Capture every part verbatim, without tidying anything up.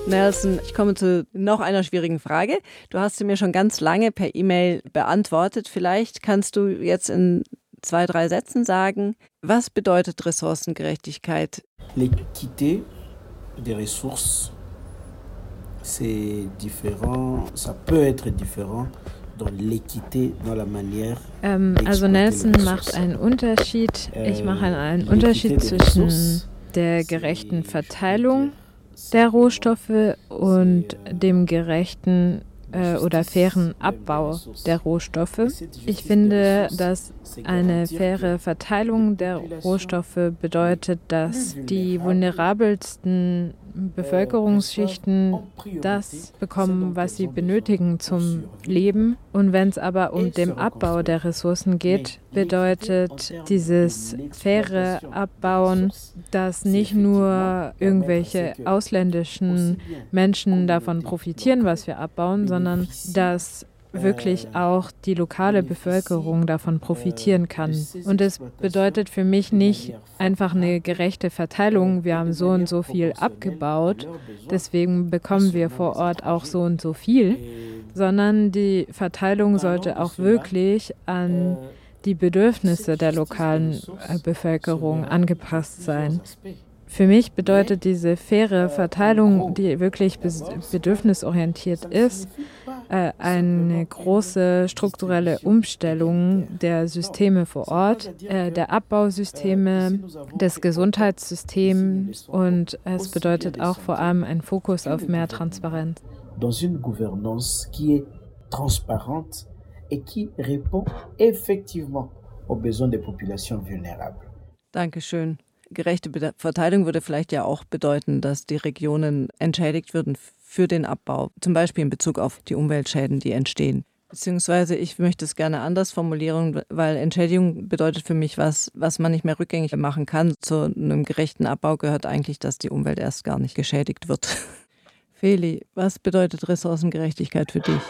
Nelson, ich komme zu noch einer schwierigen Frage. Du hast sie mir schon ganz lange per E-Mail beantwortet. Vielleicht kannst du jetzt in zwei, drei Sätzen sagen, was bedeutet Ressourcengerechtigkeit? L'équité des ressources, c'est différent, ça peut être différent dans l'équité, dans la manière. Ähm, also Nelson macht einen Unterschied. Ich mache einen Unterschied zwischen der gerechten Verteilung der Rohstoffe und dem gerechten äh, oder fairen Abbau der Rohstoffe. Ich finde, dass eine faire Verteilung der Rohstoffe bedeutet, dass die vulnerabelsten Bevölkerungsschichten das bekommen, was sie benötigen zum Leben. Und wenn es aber um den Abbau der Ressourcen geht, bedeutet dieses faire Abbauen, dass nicht nur irgendwelche ausländischen Menschen davon profitieren, was wir abbauen, sondern dass wirklich auch die lokale Bevölkerung davon profitieren kann. Und es bedeutet für mich nicht einfach eine gerechte Verteilung, wir haben so und so viel abgebaut, deswegen bekommen wir vor Ort auch so und so viel, sondern die Verteilung sollte auch wirklich an die Bedürfnisse der lokalen Bevölkerung angepasst sein. Für mich bedeutet diese faire Verteilung, die wirklich bedürfnisorientiert ist, eine große strukturelle Umstellung der Systeme vor Ort, der Abbausysteme, des Gesundheitssystems und es bedeutet auch vor allem einen Fokus auf mehr Transparenz. Dans une gouvernance qui est transparente et qui répond effectivement aux besoins des populations vulnérables. Dankeschön. Gerechte Verteilung würde vielleicht ja auch bedeuten, dass die Regionen entschädigt würden für den Abbau, zum Beispiel in Bezug auf die Umweltschäden, die entstehen. Beziehungsweise ich möchte es gerne anders formulieren, weil Entschädigung bedeutet für mich was, was man nicht mehr rückgängig machen kann. Zu einem gerechten Abbau gehört eigentlich, dass die Umwelt erst gar nicht geschädigt wird. Feli, was bedeutet Ressourcengerechtigkeit für dich?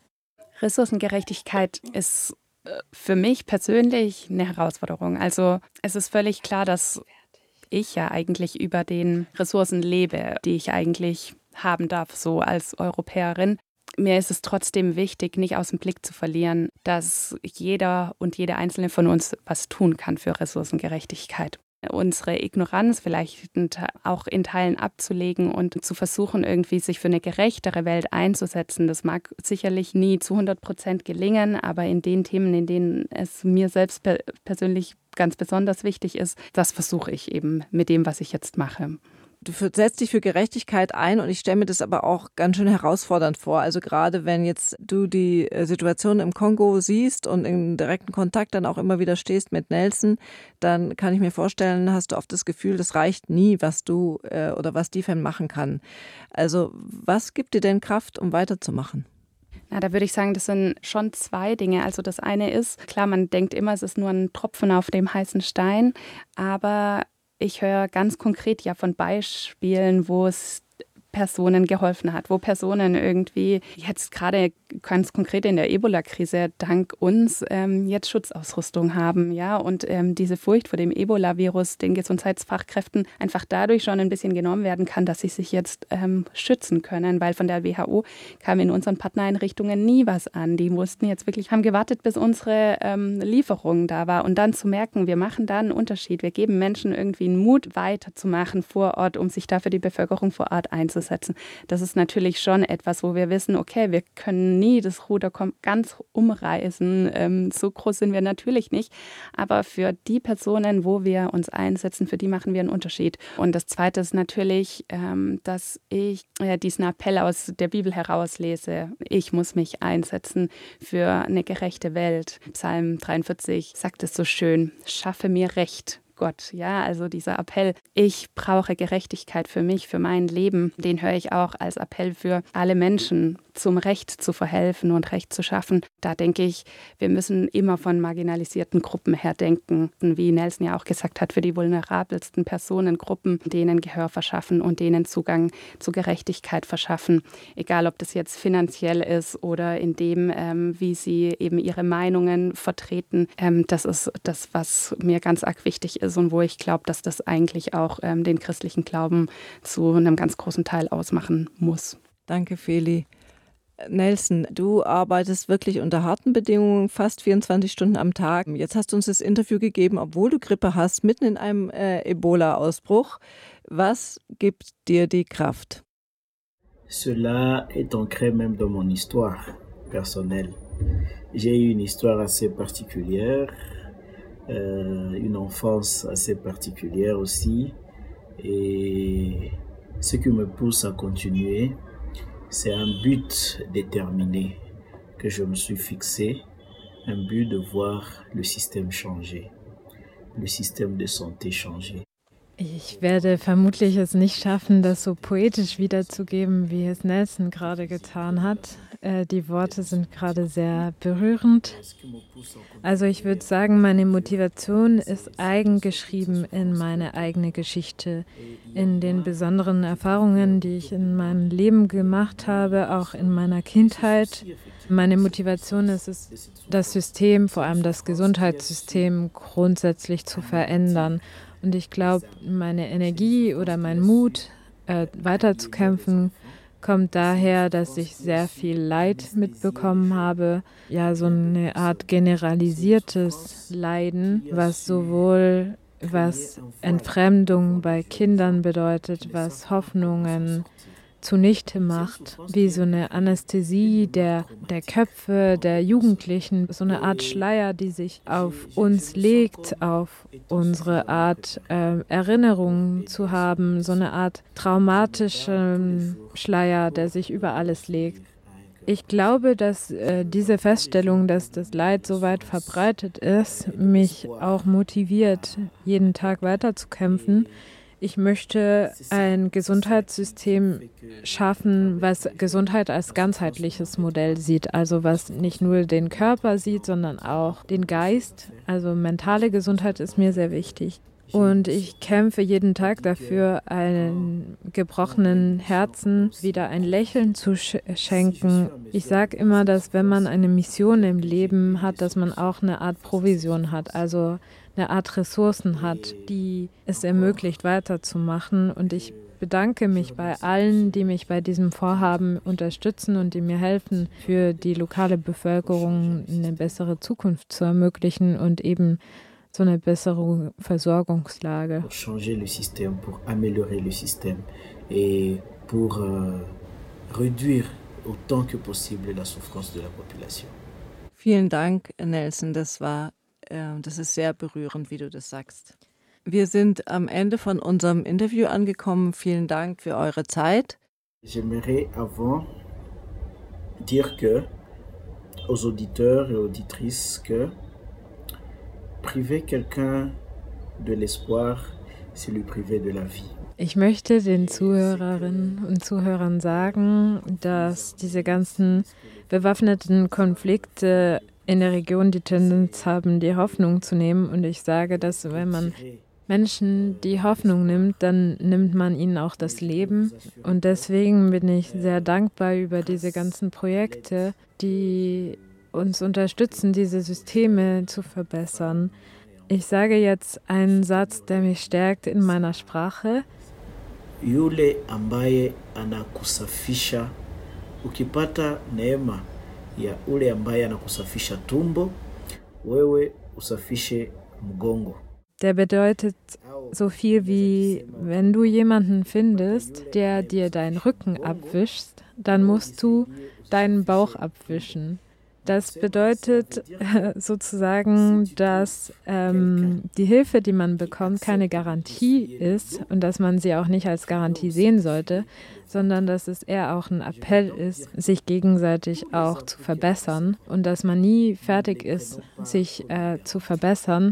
Ressourcengerechtigkeit ist für mich persönlich eine Herausforderung. Also es ist völlig klar, dass ich ja eigentlich über den Ressourcen lebe, die ich eigentlich haben darf, so als Europäerin. Mir ist es trotzdem wichtig, nicht aus dem Blick zu verlieren, dass jeder und jede Einzelne von uns was tun kann für Ressourcengerechtigkeit. Unsere Ignoranz vielleicht auch in Teilen abzulegen und zu versuchen, irgendwie sich für eine gerechtere Welt einzusetzen. Das mag sicherlich nie zu hundert Prozent gelingen, aber in den Themen, in denen es mir selbst per- persönlich ganz besonders wichtig ist, das versuche ich eben mit dem, was ich jetzt mache. Du setzt dich für Gerechtigkeit ein und ich stelle mir das aber auch ganz schön herausfordernd vor. Also gerade wenn jetzt du die Situation im Kongo siehst und in direkten Kontakt dann auch immer wieder stehst mit Nelson, dann kann ich mir vorstellen, hast du oft das Gefühl, das reicht nie, was du äh, oder was D F E M machen kann. Also was gibt dir denn Kraft, um weiterzumachen? Na, da würde ich sagen, das sind schon zwei Dinge. Also das eine ist, klar, man denkt immer, es ist nur ein Tropfen auf dem heißen Stein, aber ich höre ganz konkret ja von Beispielen, wo es Personen geholfen hat, wo Personen irgendwie jetzt gerade ganz konkret in der Ebola-Krise dank uns ähm, jetzt Schutzausrüstung haben, ja, und ähm, diese Furcht vor dem Ebola-Virus den Gesundheitsfachkräften einfach dadurch schon ein bisschen genommen werden kann, dass sie sich jetzt ähm, schützen können, weil von der W H O kam in unseren Partnereinrichtungen nie was an. Die mussten jetzt wirklich, haben gewartet, bis unsere ähm, Lieferung da war und dann zu merken, wir machen da einen Unterschied, wir geben Menschen irgendwie einen Mut weiterzumachen vor Ort, um sich da für die Bevölkerung vor Ort einzusetzen. Das ist natürlich schon etwas, wo wir wissen, okay, wir können nie das Ruder ganz umreißen. Ähm, so groß sind wir natürlich nicht. Aber für die Personen, wo wir uns einsetzen, für die machen wir einen Unterschied. Und das Zweite ist natürlich, ähm, dass ich äh, diesen Appell aus der Bibel herauslese. Ich muss mich einsetzen für eine gerechte Welt. Psalm dreiundvierzig sagt es so schön, schaffe mir Recht. Gott, ja, also dieser Appell, ich brauche Gerechtigkeit für mich, für mein Leben, den höre ich auch als Appell für alle Menschen, zum Recht zu verhelfen und Recht zu schaffen. Da denke ich, wir müssen immer von marginalisierten Gruppen her denken. Wie Nelson ja auch gesagt hat, für die vulnerabelsten Personengruppen, denen Gehör verschaffen und denen Zugang zu Gerechtigkeit verschaffen. Egal, ob das jetzt finanziell ist oder in dem, ähm, wie sie eben ihre Meinungen vertreten. Ähm, das ist das, was mir ganz arg wichtig ist und wo ich glaube, dass das eigentlich auch ähm, den christlichen Glauben zu einem ganz großen Teil ausmachen muss. Danke, Feli. Nelson, du arbeitest wirklich unter harten Bedingungen, fast vierundzwanzig Stunden am Tag. Jetzt hast du uns das Interview gegeben, obwohl du Grippe hast, mitten in einem äh, Ebola-Ausbruch. Was gibt dir die Kraft? Cela est ancré même dans mon histoire personnelle. J'ai eu une histoire assez particulière, euh, une enfance assez particulière aussi. Et ce qui me pousse à continuer, c'est un but déterminé que je me suis fixé, un but de voir le système changer, le système de santé changer. Ich werde vermutlich es nicht schaffen, das so poetisch wiederzugeben, wie es Nelson gerade getan hat. Äh, die Worte sind gerade sehr berührend. Also ich würde sagen, meine Motivation ist eigengeschrieben in meine eigene Geschichte, in den besonderen Erfahrungen, die ich in meinem Leben gemacht habe, auch in meiner Kindheit. Meine Motivation ist es, das System, vor allem das Gesundheitssystem, grundsätzlich zu verändern. Und ich glaube, meine Energie oder mein Mut, äh, weiterzukämpfen, kommt daher, dass ich sehr viel Leid mitbekommen habe. Ja, so eine Art generalisiertes Leiden, was sowohl was Entfremdung bei Kindern bedeutet, was Hoffnungen zunichte macht, wie so eine Anästhesie der, der Köpfe der Jugendlichen, so eine Art Schleier, die sich auf uns legt, auf unsere Art äh, Erinnerungen zu haben, so eine Art traumatischen Schleier, der sich über alles legt. Ich glaube, dass äh, diese Feststellung, dass das Leid so weit verbreitet ist, mich auch motiviert, jeden Tag weiterzukämpfen. Ich möchte ein Gesundheitssystem schaffen, was Gesundheit als ganzheitliches Modell sieht, also was nicht nur den Körper sieht, sondern auch den Geist. Also mentale Gesundheit ist mir sehr wichtig. Und ich kämpfe jeden Tag dafür, einem gebrochenen Herzen wieder ein Lächeln zu sch- schenken. Ich sage immer, dass wenn man eine Mission im Leben hat, dass man auch eine Art Provision hat, also eine Art Ressourcen hat, die es ermöglicht, weiterzumachen. Und ich bedanke mich bei allen, die mich bei diesem Vorhaben unterstützen und die mir helfen, für die lokale Bevölkerung eine bessere Zukunft zu ermöglichen und eben so eine bessere Versorgungslage. Pour changer le système, pour améliorer le système et pour euh, réduire autant que possible la souffrance de la population. Vielen Dank, Nelson. Das war, äh, das ist sehr berührend, wie du das sagst. Wir sind am Ende von unserem Interview angekommen. Vielen Dank für eure Zeit. J'aimerais avant dire que aux auditeurs et auditrices que priver quelqu'un de l'espoir, c'est lui priver de la vie. Ich möchte den Zuhörerinnen und Zuhörern sagen, dass diese ganzen bewaffneten Konflikte in der Region die Tendenz haben, die Hoffnung zu nehmen. Und ich sage, dass wenn man Menschen die Hoffnung nimmt, dann nimmt man ihnen auch das Leben. Und deswegen bin ich sehr dankbar über diese ganzen Projekte, die uns unterstützen, diese Systeme zu verbessern. Ich sage jetzt einen Satz, der mich stärkt in meiner Sprache. Yule ambaye anakusafisha, ukipata neema ya ule ambaye anakusafisha tumbo, wewe usafishe mgongo. Der bedeutet so viel wie, wenn du jemanden findest, der dir deinen Rücken abwischt, dann musst du deinen Bauch abwischen. Das bedeutet äh, sozusagen, dass ähm, die Hilfe, die man bekommt, keine Garantie ist und dass man sie auch nicht als Garantie sehen sollte, sondern dass es eher auch ein Appell ist, sich gegenseitig auch zu verbessern und dass man nie fertig ist, sich äh, zu verbessern.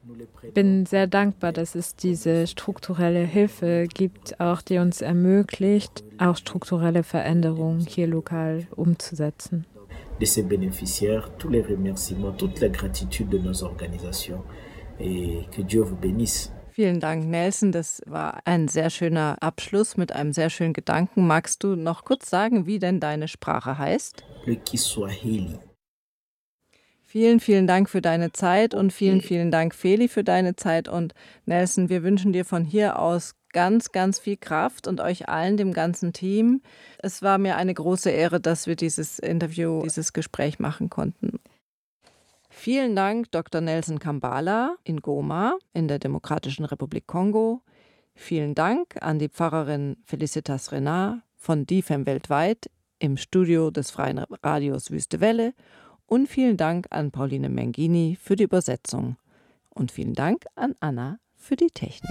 bin sehr dankbar, dass es diese strukturelle Hilfe gibt, auch die uns ermöglicht, auch strukturelle Veränderungen hier lokal umzusetzen. De ces bénéficiaires, tous les remerciements, toute la gratitude de nos organisations et que Dieu vous bénisse. Vielen Dank, Nelson. Das war ein sehr schöner Abschluss mit einem sehr schönen Gedanken. Magst du noch kurz sagen, wie denn deine Sprache heißt? Le Kiswahili. Vielen, vielen Dank für deine Zeit und vielen, vielen Dank, Feli, für deine Zeit. Und Nelson, wir wünschen dir von hier aus ganz, ganz viel Kraft und euch allen, dem ganzen Team. Es war mir eine große Ehre, dass wir dieses Interview, dieses Gespräch machen konnten. Vielen Dank, Doktor Nelson Kambala in Goma in der Demokratischen Republik Kongo. Vielen Dank an die Pfarrerin Felicitas Renard von D I F E M weltweit im Studio des Freien Radios Wüste Welle. Und vielen Dank an Pauline Mengini für die Übersetzung. Und vielen Dank an Anna für die Technik.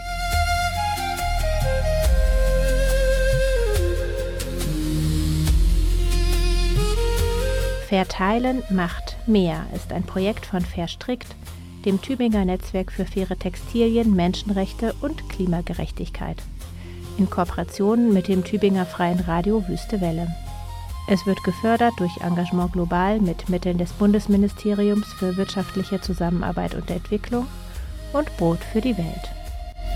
Verteilen macht mehr ist ein Projekt von Verstrickt, dem Tübinger Netzwerk für faire Textilien, Menschenrechte und Klimagerechtigkeit. In Kooperation mit dem Tübinger Freien Radio Wüste Welle. Es wird gefördert durch Engagement Global mit Mitteln des Bundesministeriums für wirtschaftliche Zusammenarbeit und Entwicklung und Brot für die Welt.